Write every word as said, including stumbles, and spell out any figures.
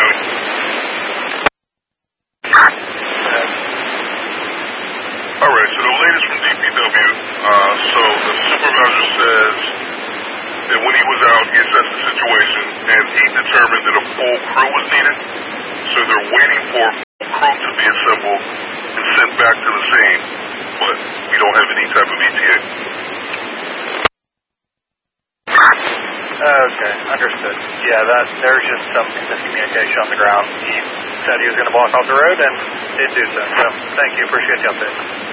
County. All right, so the latest from D P W, uh, so the supervisor says that when he was out, he assessed the situation, and he determined that a full crew was needed, so they're waiting for a full crew to be assembled and sent back to the scene, but we don't have any type of E T A. Okay, understood. Yeah, that there's just some miscommunication on the ground. He said he was going to block off the road and did do so. So, thank you. Appreciate the update.